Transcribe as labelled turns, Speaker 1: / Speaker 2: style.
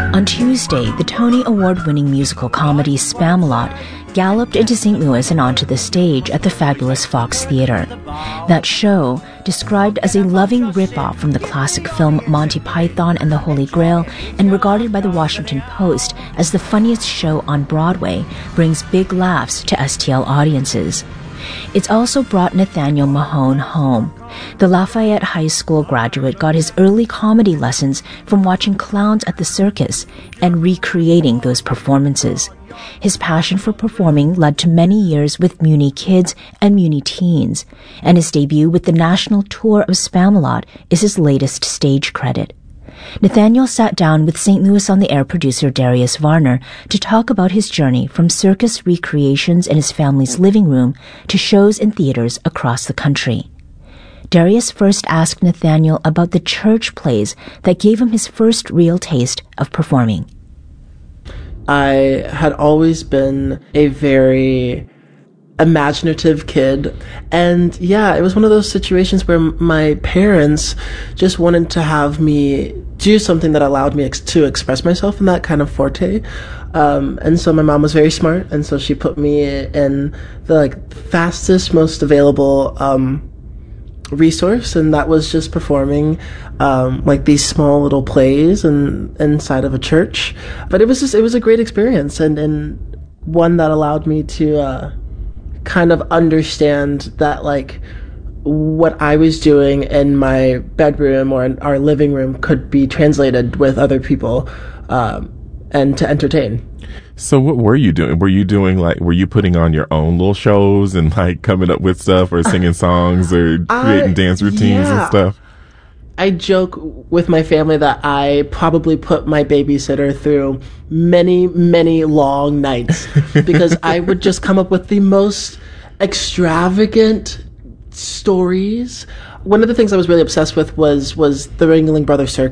Speaker 1: On Tuesday, the Tony Award-winning musical comedy Spamalot galloped into St. Louis and onto the stage at the fabulous Fox Theatre. That show, described as a loving rip-off from the classic film Monty Python and the Holy Grail and regarded by the Washington Post as the funniest show on Broadway, brings big laughs to STL audiences. It's also brought Nathaniel Mahone home. The Lafayette High School graduate got his early comedy lessons from watching clowns at the circus and recreating those performances. His passion for performing led to many years with Muni Kids and Muni Teens, and his debut with the national tour of Spamalot is his latest stage credit. Nathaniel sat down with St. Louis on the Air producer Darius Varner to talk about his journey from circus recreations in his family's living room to shows in theaters across the country. Darius first asked Nathaniel about the church plays that gave him his first real taste of performing.
Speaker 2: I had always been a very imaginative kid, and yeah, it was one of those situations where my parents just wanted to have me do something that allowed me to express myself in that kind of forte, and so my mom was very smart, and so she put me in the fastest, most available resource, and that was just performing these small little plays inside of a church. But it was a great experience, and one that allowed me to kind of understand that what I was doing in my bedroom or in our living room could be translated with other people and to entertain.
Speaker 3: So what were you doing? Were you putting on your own little shows and coming up with stuff or singing songs or creating dance routines and stuff?
Speaker 2: I joke with my family that I probably put my babysitter through many, many long nights because I would just come up with the most extravagant stories. One of the things I was really obsessed with was the Ringling Brothers Circus.